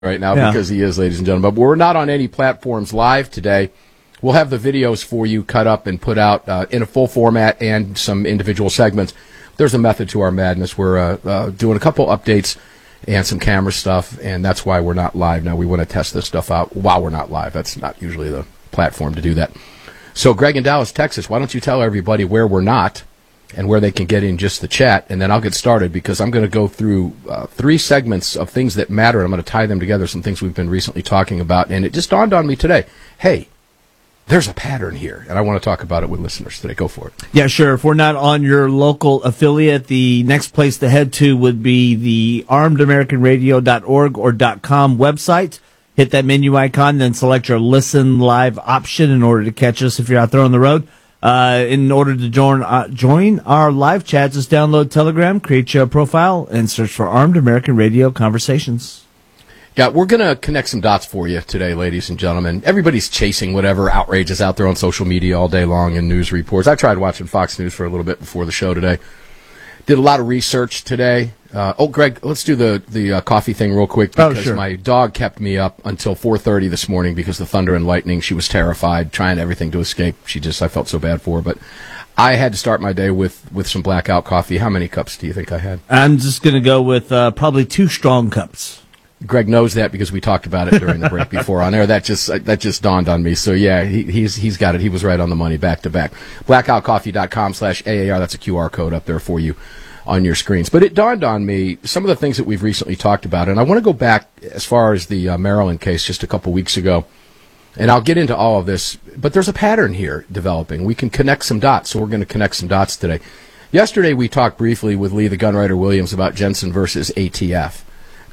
right now because he is, ladies and gentlemen. But we're not on any platforms live today. We'll have the videos for you cut up and put out in a full format and some individual segments. There's a method to our madness. We're doing a couple updates and some camera stuff, and that's why we're not live now. We want to test this stuff out while we're not live. That's not usually the platform to do that. So, Greg in Dallas, Texas, why don't you tell everybody where we're not and where they can get in just the chat, and then I'll get started because I'm going to go through 3 segments of things that matter, and I'm going to tie them together, some things we've been recently talking about, and it just dawned on me today, hey, there's a pattern here, and I want to talk about it with listeners today. Go for it. Yeah, sure. If we're not on your local affiliate, the next place to head to would be the armedamericanradio.org or .com website. Hit that menu icon, then select your Listen Live option in order to catch us if you're out there on the road. In order to join our live chat, just download Telegram, create your profile, and search for Armed American Radio Conversations. Yeah, we're going to connect some dots for you today, ladies and gentlemen. Everybody's chasing whatever outrage is out there on social media all day long and news reports. I tried watching Fox News for a little bit before the show today. Did a lot of research today. Greg, let's do the coffee thing real quick because my dog kept me up until 4:30 this morning because of the thunder and lightning. She was terrified, trying everything to escape. I felt so bad for her, but I had to start my day with some blackout coffee. How many cups do you think I had? I'm just going to go with probably 2 strong cups. Greg knows that because we talked about it during the break before on air. That just dawned on me. So yeah, he's got it. He was right on the money back to back. Blackoutcoffee.com/AAR. That's a QR code up there for you on your screens. But it dawned on me some of the things that we've recently talked about, and I want to go back as far as the Maryland case just a couple weeks ago, and I'll get into all of this. But there's a pattern here developing. We can connect some dots, so we're going to connect some dots today. Yesterday we talked briefly with Lee the Gunwriter Williams about Jensen versus ATF.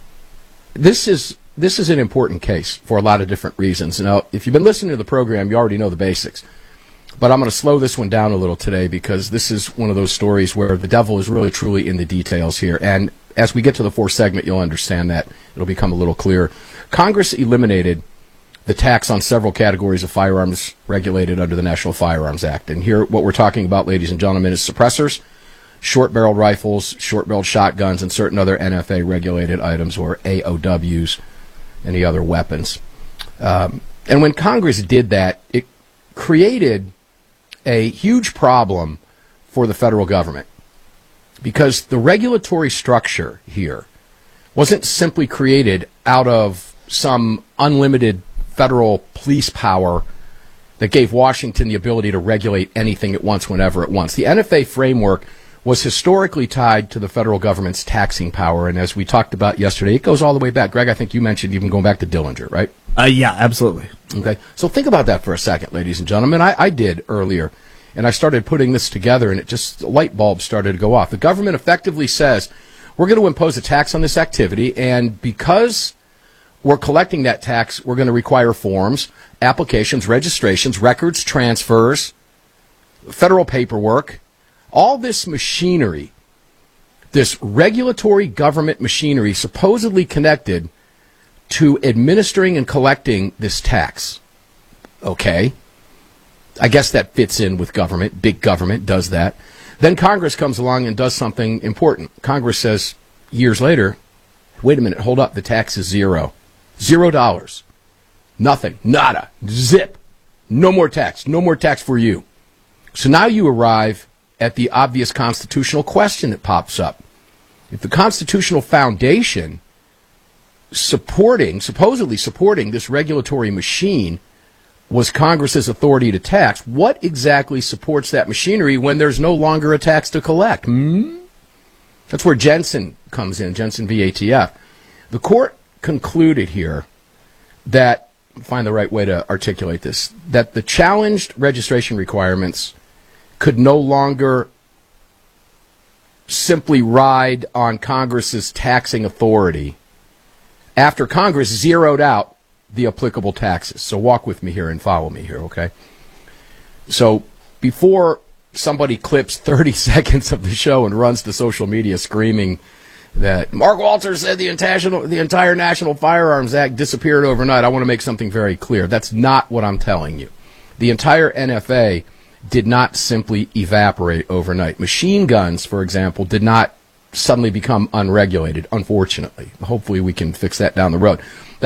This is an important case for a lot of different reasons. Now, if you've been listening to the program, you already know the basics. But I'm going to slow this one down a little today because this is one of those stories where the devil is really, truly in the details here. And as we get to the 4th segment, you'll understand that. It'll become a little clearer. Congress eliminated the tax on several categories of firearms regulated under the National Firearms Act. And here, what we're talking about, ladies and gentlemen, is suppressors, short-barreled rifles, short-barreled shotguns, and certain other NFA-regulated items, or AOWs, any other weapons. And when Congress did that, it created a huge problem for the federal government because the regulatory structure here wasn't simply created out of some unlimited federal police power that gave Washington the ability to regulate anything it wants whenever it wants. The NFA framework was historically tied to the federal government's taxing power, and as we talked about yesterday, it goes all the way back. Greg, I think you mentioned even going back to Dillinger, right? Yeah, absolutely. Okay, so think about that for a second, ladies and gentlemen. I did earlier, and I started putting this together, and light bulbs started to go off. The government effectively says, we're going to impose a tax on this activity, and because we're collecting that tax, we're going to require forms, applications, registrations, records, transfers, federal paperwork, all this machinery, this regulatory government machinery supposedly connected to administering and collecting this tax. Okay. I guess that fits in with government. Big government does that. Then Congress comes along and does something important. Congress says years later, wait a minute, hold up, the tax is $0. $0. Nothing. Nada. Zip. No more tax. No more tax for you. So now you arrive at the obvious constitutional question that pops up. If the constitutional foundation supposedly supporting this regulatory machine was Congress's authority to tax, what exactly supports that machinery when there's no longer a tax to collect? That's where Jensen comes in, Jensen v. ATF. The court concluded here that, find the right way to articulate this, that the challenged registration requirements could no longer simply ride on Congress's taxing authority after Congress zeroed out the applicable taxes. So walk with me here and follow me here, okay? So before somebody clips 30 seconds of the show and runs to social media screaming that Mark Walters said the entire National Firearms Act disappeared overnight, I want to make something very clear. That's not what I'm telling you. The entire NFA did not simply evaporate overnight. Machine guns, for example, did not suddenly become unregulated, unfortunately. Hopefully we can fix that down the road.